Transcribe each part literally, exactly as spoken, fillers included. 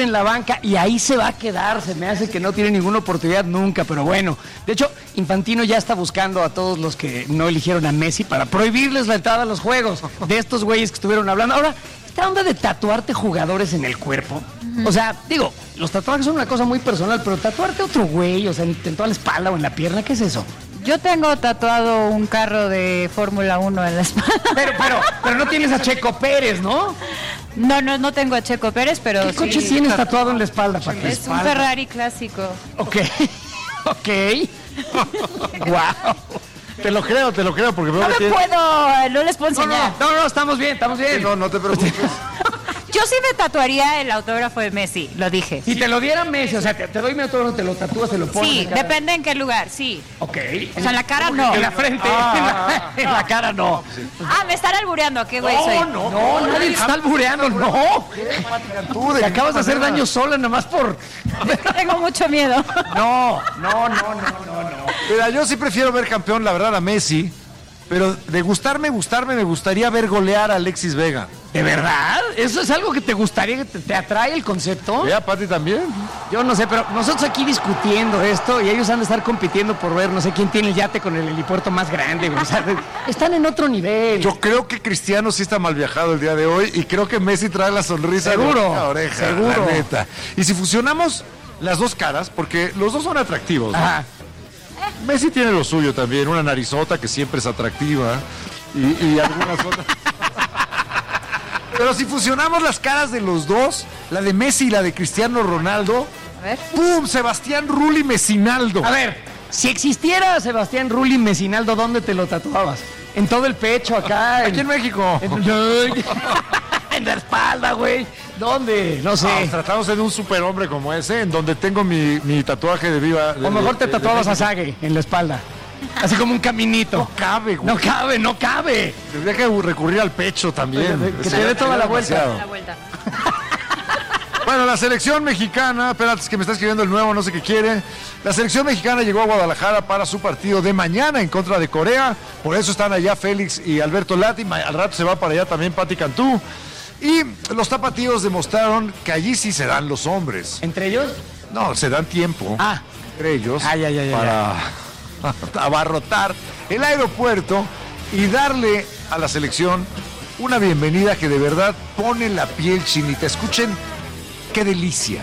en la banca y ahí se va a quedar. Se me hace que no tiene ninguna oportunidad nunca, pero bueno. De hecho, Infantino ya está buscando a todos los que no eligieron a Messi para prohibirles la entrada a los juegos de estos güeyes que estuvieron hablando. Ahora, esta onda de tatuarte jugadores en el cuerpo. Uh-huh. O sea, digo, los tatuajes son una cosa muy personal, pero tatuarte a otro güey, o sea, en, en toda la espalda o en la pierna, ¿qué es eso? Yo tengo tatuado un carro de Fórmula uno en la espalda. Pero, pero, pero no tienes a Checo Pérez, ¿no? No, no, no tengo a Checo Pérez, pero ¿Qué sí, coche tienes tatuado en la espalda, Pati? Es espalda. un Ferrari clásico. Ok, ok. Wow. Te lo creo, te lo creo, porque veo No que me tiene... puedo, no les puedo No, enseñar. no, no, no, estamos bien, estamos bien. Sí, no, no te preocupes. Yo sí me tatuaría el autógrafo de Messi, lo dije. Si te lo diera Messi, o sea, te, te doy mi autógrafo, te lo tatúas, te lo pones. Sí, en cada... depende en qué lugar, sí. Ok. O sea, en la cara no. En la frente, Ah, en, la, en la cara no. Ah, me están albureando, ¿qué güey soy? No, no, no, nadie te está albureando, no. Tú, de Te acabas de hacer manera. daño sola nomás por... Tengo mucho miedo. No, no, no, no, no, no. Mira, yo sí prefiero ver campeón, la verdad, a Messi. Pero de gustarme, gustarme, me gustaría ver golear a Alexis Vega. ¿De verdad? ¿Eso es algo que te gustaría, que te, te atrae el concepto? ¿Vea, Pati, también? Yo no sé, pero nosotros aquí discutiendo esto y ellos han de estar compitiendo por ver, no sé quién tiene el yate con el helipuerto más grande. O sea, están en otro nivel. Yo creo que Cristiano sí está mal viajado el día de hoy y creo que Messi trae la sonrisa Seguro, de oreja a oreja, seguro. la neta. Y si fusionamos las dos caras, porque los dos son atractivos, ¿no? Ajá. Messi tiene lo suyo también, una narizota que siempre es atractiva y, y algunas otras. Pero si fusionamos las caras de los dos, la de Messi y la de Cristiano Ronaldo, A ver. ¡pum! Sebastián Rulli Messinaldo. A ver, si existiera Sebastián Rulli Messinaldo, ¿dónde te lo tatuabas? ¿En todo el pecho acá? Aquí en México. En, en la espalda, güey. ¿Dónde? No sé. Ah, tratamos de un superhombre como ese, en donde tengo mi, mi tatuaje de viva. De, O mejor te de- de- tatuabas de- a Sage en la espalda. Así como un caminito. No cabe, güey. No cabe, no cabe. Tendría que recurrir al pecho también. Que te Sería- dé toda sería la vuelta. demasiado. La vuelta. Bueno, la selección mexicana, espérate, es que me está escribiendo el nuevo, no sé qué quiere. La selección mexicana llegó a Guadalajara para su partido de mañana en contra de Corea. Por eso están allá Félix y Alberto Lati. Ma- Al rato se va para allá también Pati Cantú. Y los tapatíos demostraron que allí sí se dan los hombres. ¿Entre ellos? No, se dan tiempo Ah. entre ellos Ah, ya, ya, ya, para abarrotar el aeropuerto y darle a la selección una bienvenida que de verdad pone la piel chinita. Escuchen qué delicia.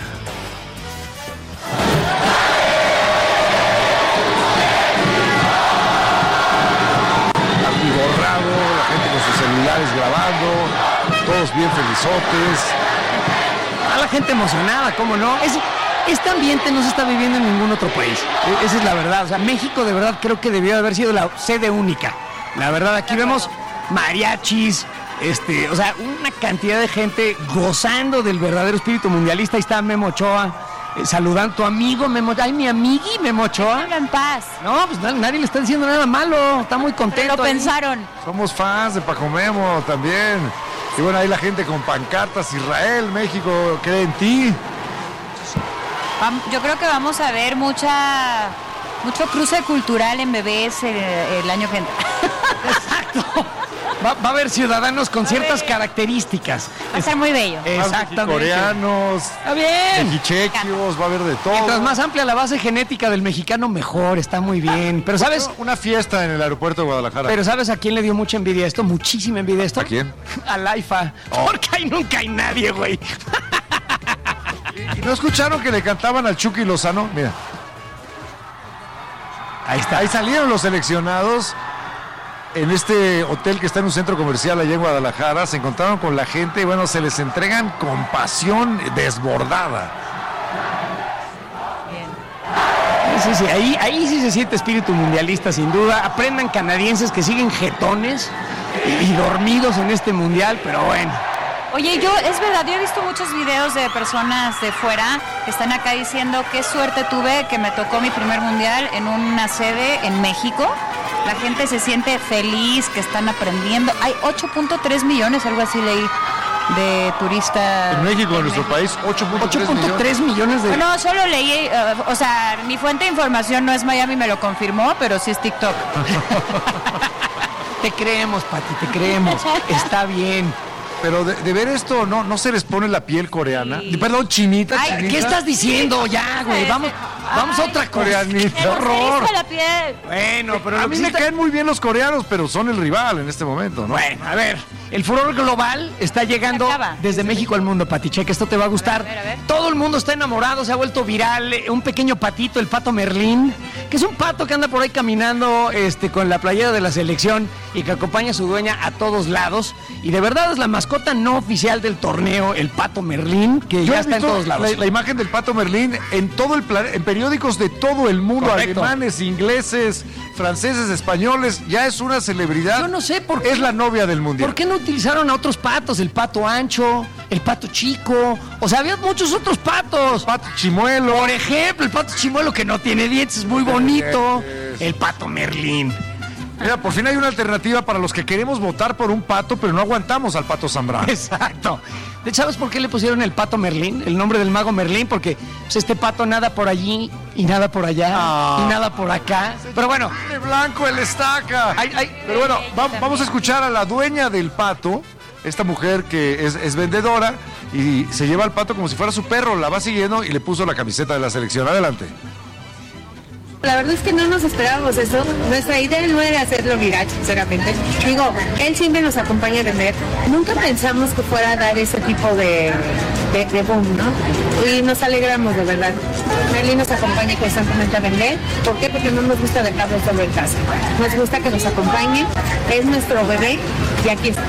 Atiborrado, la gente con sus celulares grabando, todos bien felizotes. A la gente emocionada, ¿cómo no? Es, este ambiente no se está viviendo en ningún otro país. E- Esa es la verdad. O sea, México de verdad creo que debió de haber sido la sede única. La verdad, aquí vemos mariachis, este, o sea, una cantidad de gente gozando del verdadero espíritu mundialista. Ahí está Memo Ochoa, eh, saludando a tu amigo Memo. Ay, mi amigui Memo Ochoa. Habla en paz. No, pues na- nadie le está diciendo nada malo. Está muy Pero contento. lo ahí. pensaron. Somos fans de Paco Memo también. Y bueno, ahí la gente con pancartas, Israel, México, cree en ti. Vam- Yo creo que vamos a ver mucha mucho cruce cultural en bebés el, el año que entra. Exacto. Va, va a haber ciudadanos con ciertas ver. características. Va a ser muy bello. Exactamente. Coreanos, Está bien. mexichequios, va a haber de todo. Mientras más amplia la base genética del mexicano, mejor. Está muy bien. Pero ¿sabes? Una fiesta en el aeropuerto de Guadalajara. Pero ¿sabes a quién le dio mucha envidia esto? Muchísima envidia esto. ¿A quién? Al AIFA. Porque ahí nunca hay nadie, güey. ¿Y no escucharon que le cantaban al Chucky Lozano? Mira. Ahí está. Ahí salieron los seleccionados en este hotel que está en un centro comercial allá en Guadalajara. Se encontraron con la gente y bueno, se les entregan con pasión desbordada. Sí, sí, ahí, ahí sí se siente espíritu mundialista, sin duda. Aprendan canadienses que siguen jetones y, y dormidos en este mundial, pero bueno. Oye, yo, es verdad, yo he visto muchos videos de personas de fuera que están acá diciendo qué suerte tuve que me tocó mi primer mundial en una sede en México. La gente se siente feliz, que están aprendiendo. Hay ocho punto tres millones, algo así leí, de turistas. En México, en nuestro país, ocho punto tres ocho punto tres millones de... No, solo leí, uh, o sea, mi fuente de información no es Miami, me lo confirmó, pero sí es TikTok. Te creemos, Pati, te creemos. Está bien. pero de, de ver esto, ¿no no se les pone la piel coreana? Sí. Perdón, chinita, Ay, chinita. ¿Qué estás diciendo ya, güey? Vamos, vamos a otra cosa. Coreanita. ¡Qué horror! La piel. Bueno, pero a mí me caen muy bien los coreanos, pero son el rival en este momento, ¿no? Bueno, a ver, el furor global está llegando desde México al mundo, Pati Checa, esto te va a gustar. A ver, a ver, a ver. Todo el mundo está enamorado, se ha vuelto viral, un pequeño patito, el pato Merlín, que es un pato que anda por ahí caminando este, con la playera de la selección y que acompaña a su dueña a todos lados. Y de verdad es la mascota no oficial del torneo, el pato Merlín, que Yo ya he está en visto todos lados. La, la imagen del pato Merlín en todo el plan, en periódicos de todo el mundo, Correcto. alemanes, ingleses, franceses, españoles, ya es una celebridad. Yo no sé por qué. Es la novia del mundial. ¿Por qué no utilizaron a otros patos? El pato ancho, el pato chico. O sea, había muchos otros patos. Pato chimuelo. Por ejemplo, el pato chimuelo que no tiene dientes, es muy bonito. El pato Merlín. Mira, por fin hay una alternativa para los que queremos votar por un pato, pero no aguantamos al pato Zambrano. Exacto. De hecho, ¿sabes por qué le pusieron el pato Merlín? El nombre del mago Merlín, porque pues, este pato nada por allí y nada por allá Ah. y nada por acá. Pero bueno, De blanco el estaca. ay, ay, Pero bueno, va- vamos a escuchar a la dueña del pato, esta mujer que es, es vendedora y se lleva al pato como si fuera su perro, la va siguiendo y le puso la camiseta de la selección. Adelante. La verdad es que no nos esperábamos eso. Nuestra idea no era hacerlo viral, sinceramente. Digo, él siempre nos acompaña a vender. Nunca pensamos que fuera a dar ese tipo de, de, de boom, ¿no? Y nos alegramos, de verdad. Merlín nos acompaña constantemente a vender. ¿Por qué? Porque no nos gusta dejarlo solo en casa. Nos gusta que nos acompañe. Es nuestro bebé y aquí está.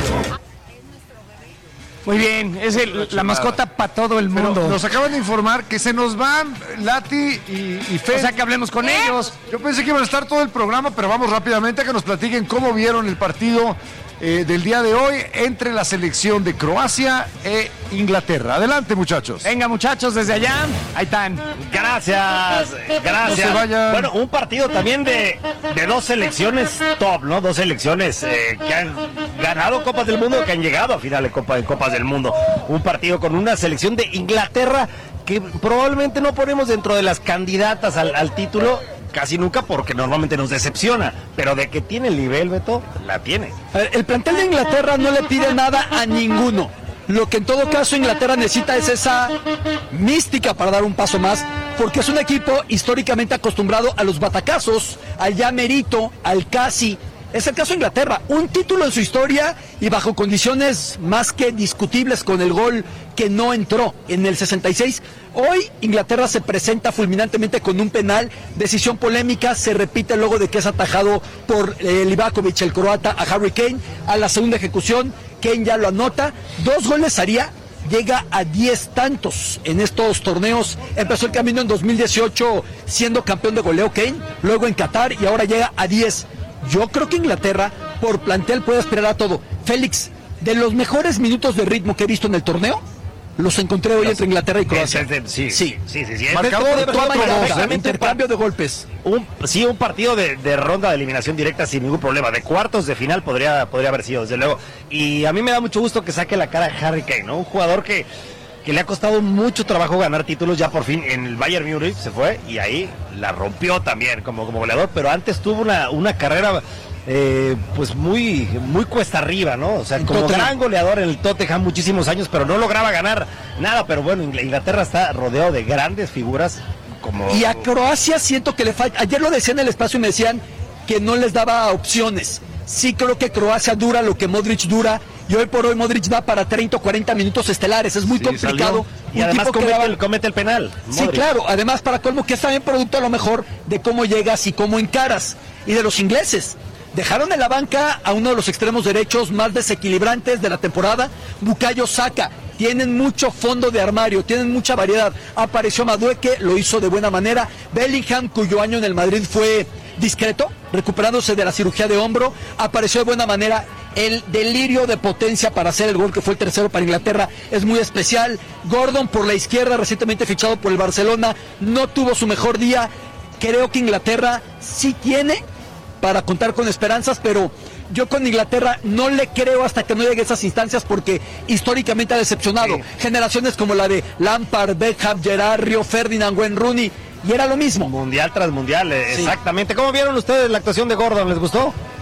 muy bien, es el- la mascota para todo el Pero mundo. nos acaban de informar que se nos van Lati y, y Fe. O sea, que hablemos con ellos. Yo pensé que iban a estar todo el programa, pero vamos rápidamente a que nos platiquen cómo vieron el partido eh, del día de hoy entre la selección de Croacia e Inglaterra. Adelante, muchachos. Venga, muchachos, desde allá, ahí están. Gracias, gracias. No se vayan. Bueno, un partido también de, de dos selecciones top, ¿no? Dos selecciones eh, que han ganado Copas del Mundo, que han llegado a final de Copa, de Copas del Mundo. Un partido con una selección de Inglaterra que probablemente no ponemos dentro de las candidatas al, al título casi nunca, porque normalmente nos decepciona, pero de que tiene el nivel, Beto, la tiene. A ver, el plantel de Inglaterra no le pide nada a ninguno. Lo que en todo caso Inglaterra necesita es esa mística para dar un paso más, porque es un equipo históricamente acostumbrado a los batacazos, al ya merito, al casi. Es el caso de Inglaterra, un título en su historia y bajo condiciones más que discutibles con el gol que no entró en el sesenta y seis. Hoy Inglaterra se presenta fulminantemente con un penal, decisión polémica, se repite luego de que es atajado por eh, Livakovic, el croata, a Harry Kane. A la segunda ejecución, Kane ya lo anota, dos goles haría, llega a diez tantos en estos torneos. Empezó el camino en dos mil dieciocho siendo campeón de goleo Kane, luego en Qatar y ahora llega a diez. Yo creo que Inglaterra, por plantel, puede aspirar a todo. Félix, de los mejores minutos de ritmo que he visto en el torneo, los encontré hoy entre Inglaterra y Croacia. Sí, Sí. sí, sí, sí. Marcador Este puede cuatro ser dos, perfectamente intercambio de golpes. Un, sí, un partido de, de ronda de eliminación directa sin ningún problema. De cuartos de final podría, podría haber sido, desde luego. Y a mí me da mucho gusto que saque la cara Harry Kane, ¿no? Un jugador que, que le ha costado mucho trabajo ganar títulos. Ya por fin en el Bayern Múnich se fue y ahí la rompió también como, como goleador. Pero antes tuvo una, una carrera eh, pues muy, muy cuesta arriba, ¿no? O sea, En como Tottenham. gran goleador en el Tottenham muchísimos años, pero no lograba ganar nada. Pero bueno, Ingl- Inglaterra está rodeado de grandes figuras. Como... Y a Croacia siento que le falta. Ayer lo decía en el espacio y me decían que no les daba opciones. Sí creo que Croacia dura lo que Modric dura. Y hoy por hoy Modric da para treinta o cuarenta minutos estelares. Es muy Sí, complicado. Y Un además tipo que comete, daba- el, comete el penal. Sí, Modric. claro. Además, para colmo, que es también producto a lo mejor de cómo llegas y cómo encaras. Y de los ingleses. Dejaron en la banca a uno de los extremos derechos más desequilibrantes de la temporada, Bukayo Saka. Tienen mucho fondo de armario, tienen mucha variedad. Apareció Madueke, lo hizo de buena manera. Bellingham, cuyo año en el Madrid fue discreto, recuperándose de la cirugía de hombro, apareció de buena manera. El delirio de potencia para hacer el gol, que fue el tercero para Inglaterra, es muy especial. Gordon por la izquierda, recientemente fichado por el Barcelona, no tuvo su mejor día. Creo que Inglaterra sí tiene para contar con esperanzas, pero yo con Inglaterra no le creo hasta que no llegue a esas instancias, porque históricamente ha decepcionado. Sí. Generaciones como la de Lampard, Beckham, Gerrard, Rio Ferdinand, Wayne Rooney, y era lo mismo. Mundial tras mundial, eh, exactamente. ¿Cómo vieron ustedes la actuación de Gordon? ¿Les gustó? Pues,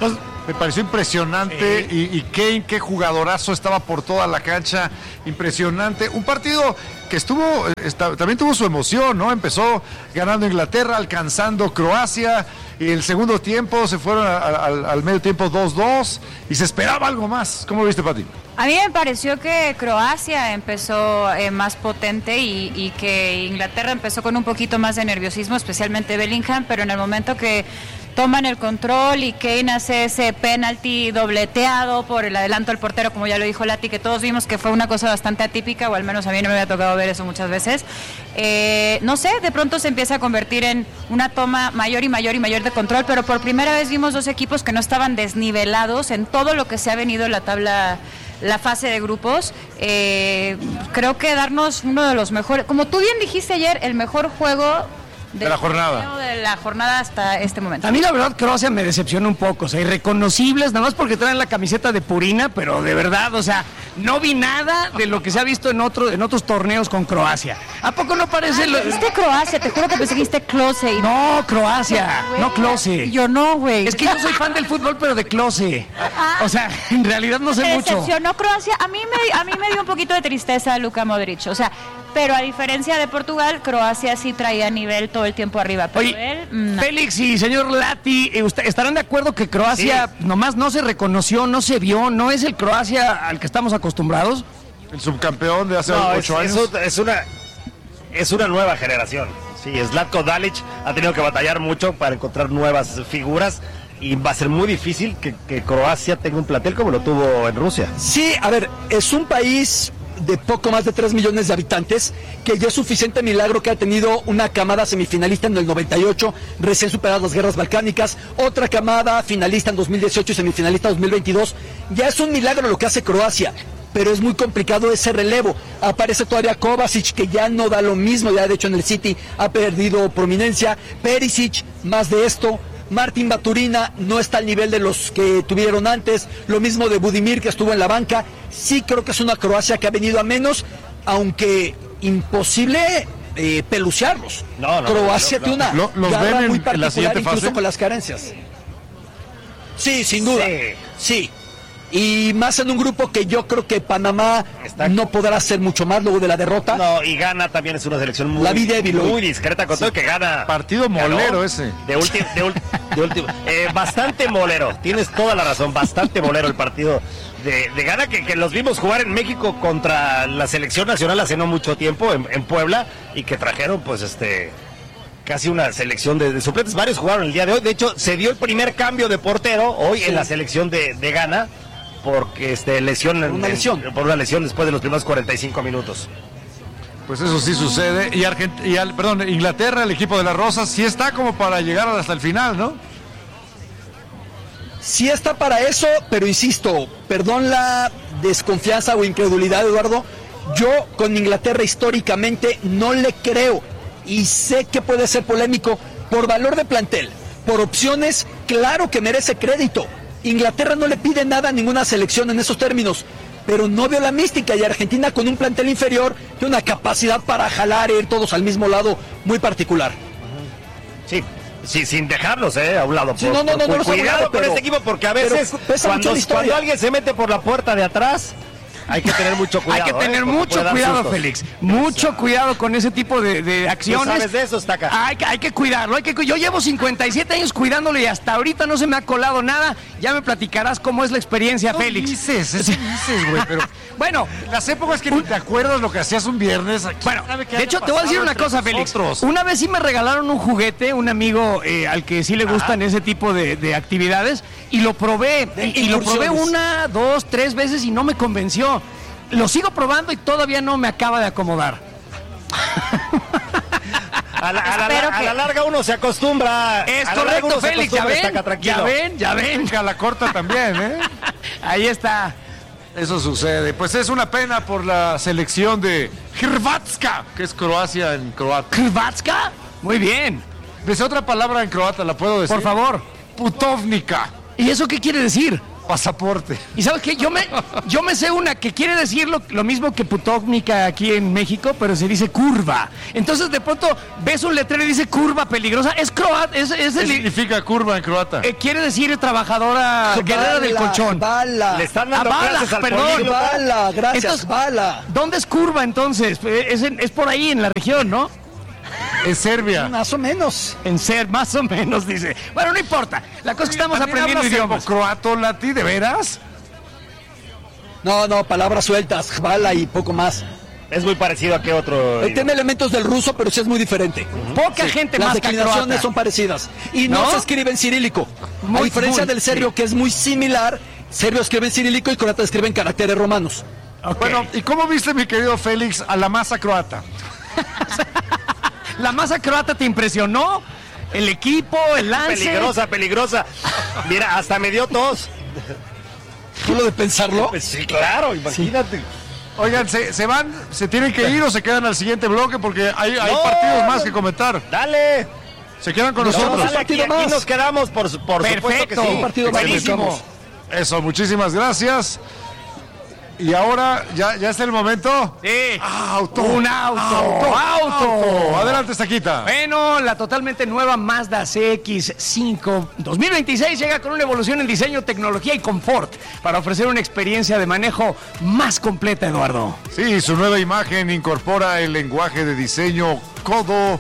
me pareció impresionante. Eh. Y, y Kane, qué jugadorazo, estaba por toda la cancha, impresionante. Un partido que estuvo, está, también tuvo su emoción, ¿no? Empezó ganando Inglaterra, alcanzando Croacia, y el segundo tiempo se fueron a, a, al, al medio tiempo dos dos, y se esperaba algo más. ¿Cómo lo viste, Pati? A mí me pareció que Croacia empezó eh, más potente y, y que Inglaterra empezó con un poquito más de nerviosismo, especialmente Bellingham, pero en el momento que toman el control y Kane hace ese penalti dobleteado por el adelanto del portero, como ya lo dijo Lati, que todos vimos que fue una cosa bastante atípica, o al menos a mí no me había tocado ver eso muchas veces. Eh, no sé, de pronto se empieza a convertir en una toma mayor y mayor y mayor de control, pero por primera vez vimos dos equipos que no estaban desnivelados en todo lo que se ha venido en la tabla, la fase de grupos. Eh, creo que darnos uno de los mejores, como tú bien dijiste ayer, el mejor juego de, de la jornada de la jornada hasta este momento. A mí la verdad Croacia me decepciona un poco, o sea, irreconocibles, nada más porque traen la camiseta de Purina, pero de verdad, o sea, no vi nada de lo que se ha visto en otro, en otros torneos con Croacia. ¿A poco no parece? Ah, lo... dijiste Croacia, te juro que pensé que dijiste Klose. Y... No, Croacia, Wey, no Klose. Yo no, güey. Es que yo soy fan del fútbol, pero de Klose. Ah, o sea, en realidad no sé me mucho. decepcionó Croacia. A mí me, a mí me dio un poquito de tristeza Luka Modric, o sea, pero a diferencia de Portugal, Croacia sí traía nivel todo el tiempo arriba. Pero Oye, él, no. Félix y señor Lati, ¿usted, ¿estarán de acuerdo que Croacia sí. nomás no se reconoció, no se vio, no es el Croacia al que estamos acostumbrados? El subcampeón de hace no, ocho es, años. Es, es, una, es una nueva generación. Sí, Zlatko Dalic ha tenido que batallar mucho para encontrar nuevas figuras. Y va a ser muy difícil que, que Croacia tenga un plantel como lo tuvo en Rusia. Sí, a ver, es un país de poco más de tres millones de habitantes, que ya es suficiente milagro que ha tenido una camada semifinalista en el noventa y ocho, recién superadas las guerras balcánicas, otra camada finalista en dos mil dieciocho y semifinalista en dos mil veintidós. Ya es un milagro lo que hace Croacia, pero es muy complicado ese relevo. Aparece todavía Kovacic, que ya no da lo mismo, ya de hecho en el City ha perdido prominencia. Perisic, más de esto. Martin Baturina no está al nivel de los que tuvieron antes, lo mismo de Budimir, que estuvo en la banca. Sí creo que es una Croacia que ha venido a menos, aunque imposible eh, pelucearlos. No, no, Croacia no, no, no. tiene una ¿Lo, los garra ven en, muy en la particular, siguiente incluso fase? con las carencias. Sí, sin duda, Sí. sí. Y más en un grupo que yo creo que Panamá Está- no podrá hacer mucho más luego de la derrota. No, y Ghana también es una selección muy, La vi débil hoy. muy discreta, con todo que gana. Partido molero ese. De último, de, ul- de último. Eh, bastante molero, tienes toda la razón, bastante molero el partido de, de Ghana, que, que los vimos jugar en México contra la selección nacional hace no mucho tiempo, en, en Puebla, y que trajeron pues este casi una selección de, de suplentes. Varios jugaron el día de hoy, de hecho se dio el primer cambio de portero hoy en la selección de, de Ghana, porque este lesión, Por una en- lesión. por una lesión después de los primeros cuarenta y cinco minutos. Pues eso sí sucede. Y, Argent y al, perdón, Inglaterra, el equipo de las Rosas, sí está como para llegar hasta el final, ¿no? Sí está para eso, pero insisto, perdón la desconfianza o incredulidad, Eduardo, yo con Inglaterra históricamente no le creo, y sé que puede ser polémico por valor de plantel, por opciones, claro que merece crédito. Inglaterra no le pide nada a ninguna selección en esos términos, pero no veo la mística, y Argentina con un plantel inferior tiene una capacidad para jalar e ir todos al mismo lado muy particular. Sí, sí, sin dejarlos eh, a un lado. Sí, Por- no, no, por- no, no cu- lo estoy cuidado hablando, con pero- este equipo, porque a pero veces pesa mucho cuando, la historia. cuando alguien se mete por la puerta de atrás, hay que tener mucho cuidado. Hay que tener eh, porque mucho puede dar cuidado, sustos. Félix. Mucho cuidado con ese tipo de, de ¿Tú acciones. sabes de eso, Staca? Hay que, hay que cuidarlo. Hay que, cu- yo llevo cincuenta y siete años cuidándolo y hasta ahorita no se me ha colado nada. Ya me platicarás cómo es la experiencia, No Félix. dices, eso dices, güey, pero Bueno, en las épocas que ni te acuerdas lo que hacías un viernes. ¿quién Bueno, sabe qué de haya hecho, te voy a decir pasado una entre cosa, Félix. nosotros? Una vez sí me regalaron un juguete, un amigo eh, al que sí le gustan ese tipo de, de actividades, y lo probé. Y, y lo probé incursiones. una, dos, tres veces y no me convenció. Lo sigo probando y todavía no me acaba de acomodar. A la, a la- Espero a que- la larga uno se acostumbra. Es a la larga correcto, uno se Félix, ya acostumbra, ven, Staca, tranquilo. ya ven, ya ven. Venga, la corta también, ¿eh? Ahí está. Eso sucede. Pues es una pena por la selección de Hrvatska, que es Croacia en croata. ¿Hrvatska? Muy bien. Dice otra palabra en croata, ¿la puedo decir? Por favor. Putovnica. ¿Y eso qué quiere decir? pasaporte. Y ¿sabes qué? Yo me, yo me sé una que quiere decir lo, lo mismo que Putovnica aquí en México, pero se dice curva. Entonces de pronto ves un letrero y dice curva peligrosa. Es croata, es, es ¿Qué el, significa curva en croata? eh, quiere decir trabajadora guerrera del colchón. Bala. Le están dando Ah, bala, clases al perdón. políglota. Bala, gracias, Entonces, bala. ¿Dónde es curva entonces? Eh, Es, en- es por ahí en la región, ¿no? Es Serbia. Más o menos. En ser, más o menos, dice. Bueno, no importa. La cosa es que estamos ¿También aprendiendo hablas idiomas. croato, Lati? ¿De veras? No, no, palabras sueltas, bala y poco más. Es muy parecido a qué otro. Eh, Tiene elementos del ruso, pero sí es muy diferente. Poca gente Las más que declinaciones croata. son parecidas. Y no, ¿No? se escribe en cirílico. Muy, a diferencia muy, del serbio, sí. que es muy similar, serbio escribe en cirílico y croata escribe en caracteres romanos. Ok. Bueno, ¿y cómo viste, mi querido Félix, a la masa croata? ¿La masa croata te impresionó? ¿El equipo, el lance? Peligrosa, peligrosa. Mira, hasta me dio tos. ¿Tú lo de pensarlo? Pues sí, claro, imagínate. Oigan, ¿se, se van, se tienen que ir o se quedan al siguiente bloque? Porque hay, hay No, partidos más no. que comentar. Dale. Se quedan con No, nosotros. dale. Dale, aquí, partido aquí más. nos quedamos, por, su- por supuesto que Perfecto. sí. Un partido más. Buenísimo. Vamos. Eso, muchísimas gracias. Y ahora, ¿ya, ya está el momento? Sí. Auto. Un auto. Auto. Auto. Adelante, Estaquita. Bueno, la totalmente nueva Mazda C X cinco dos mil veintiséis llega con una evolución en diseño, tecnología y confort para ofrecer una experiencia de manejo más completa, Eduardo. Sí, su nueva imagen incorpora el lenguaje de diseño codo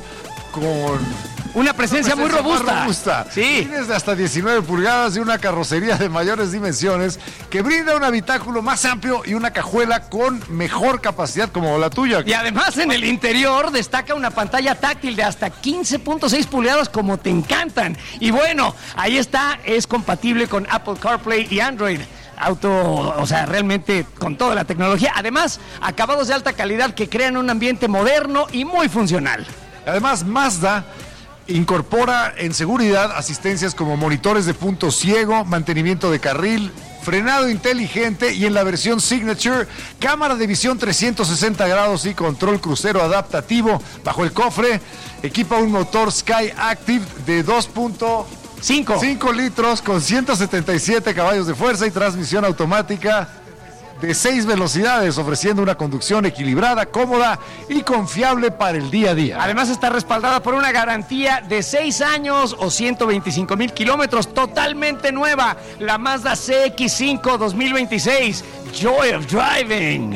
con Una presencia muy presencia más robusta. robusta. Sí. Tienes de hasta diecinueve pulgadas y una carrocería de mayores dimensiones que brinda un habitáculo más amplio y una cajuela con mejor capacidad como la tuya. Y además en el interior destaca una pantalla táctil de hasta quince punto seis pulgadas como te encantan. Y bueno, ahí está, es compatible con Apple CarPlay y Android. Auto, o sea, realmente con toda la tecnología. Además, acabados de alta calidad que crean un ambiente moderno y muy funcional. Además, Mazda incorpora en seguridad asistencias como monitores de punto ciego, mantenimiento de carril, frenado inteligente y en la versión Signature, cámara de visión trescientos sesenta grados y control crucero adaptativo. Bajo el cofre equipa un motor Sky Active de dos punto Cinco. cinco litros con ciento setenta y siete caballos de fuerza y transmisión automática de seis velocidades, ofreciendo una conducción equilibrada, cómoda y confiable para el día a día. Además está respaldada por una garantía de seis años o ciento veinticinco mil kilómetros, totalmente nueva. La Mazda C X cinco dos mil veintiséis, Joy of Driving.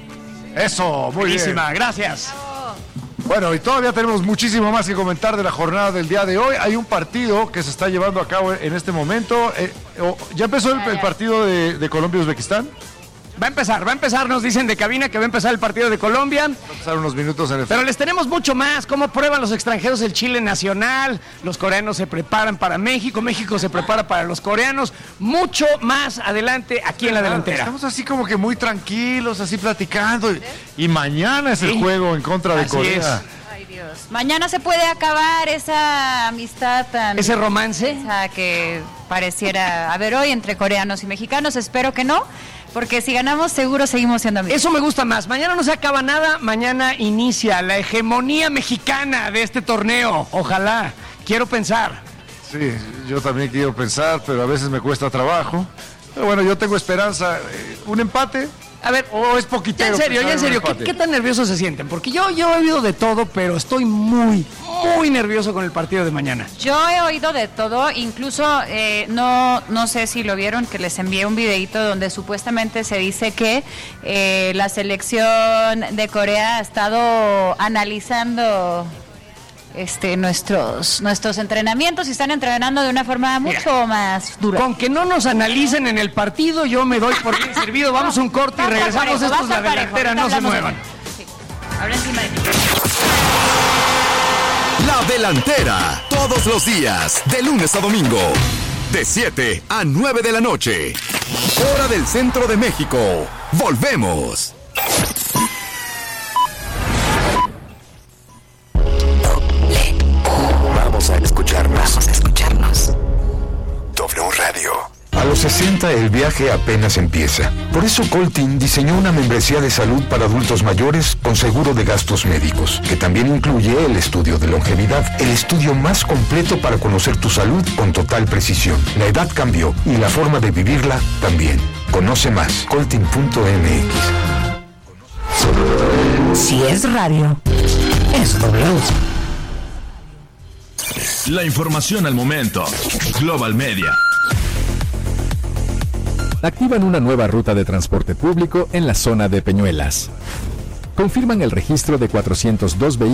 Eso, muy bien. Buenísima, gracias. Bueno, y todavía tenemos muchísimo más que comentar de la jornada del día de hoy. Hay un partido que se está llevando a cabo en este momento. Eh, oh, ¿Ya empezó el, el partido de, de Colombia-Uzbekistán? Va a empezar, va a empezar, nos dicen de cabina que va a empezar el partido de Colombia. Va a pasar unos minutos en el... Pero les tenemos mucho más, cómo prueban los extranjeros el Chile nacional, los coreanos se preparan para México, México se prepara para los coreanos, mucho más adelante aquí en la delantera. Estamos así como que muy tranquilos, así platicando. Y, y mañana es el Sí. juego en contra de Así Corea. Ay, Dios. Mañana se puede acabar esa amistad tan... Ese romance. esa que pareciera haber hoy entre coreanos y mexicanos. Espero que no, porque si ganamos seguro seguimos siendo amigos. Eso me gusta más. Mañana no se acaba nada, mañana inicia la hegemonía mexicana de este torneo. Ojalá, quiero pensar. Sí, yo también quiero pensar, pero a veces me cuesta trabajo. Pero bueno, yo tengo esperanza. Eh, ¿Un empate? A ver, ¿O es ya poquitero? en serio, ya pensar en un serio, ¿qué, empate? qué tan nerviosos se sienten? Porque yo, yo he oído de todo, pero estoy muy, muy nervioso con el partido de mañana. Yo he oído de todo, incluso eh, no, no sé si lo vieron, que les envié un videito donde supuestamente se dice que eh, la selección de Corea ha estado analizando este nuestros nuestros entrenamientos y están entrenando de una forma mucho más dura. Con que no nos analicen en el partido, yo me doy por bien servido. Vamos a un corte y Va a estar regresamos. parejo, Esto es va a la estar parejo, delantera, ahorita no se hablamos muevan. de- sí. Habla encima de ti. La delantera, todos los días, de lunes a domingo, de siete a nueve de la noche. Hora del centro de México. Volvemos. Vamos a escucharnos. Vamos a escucharnos. W Radio. A los sesenta cuenta, el viaje apenas empieza. Por eso Coltin diseñó una membresía de salud para adultos mayores con seguro de gastos médicos, que también incluye el estudio de longevidad, el estudio más completo para conocer tu salud con total precisión. La edad cambió y la forma de vivirla también. Conoce más, coltin punto m x. Si es radio, es W. La información al momento. Global Media. Activan una nueva ruta de transporte público en la zona de Peñuelas. Confirman el registro de cuatrocientos dos vehículos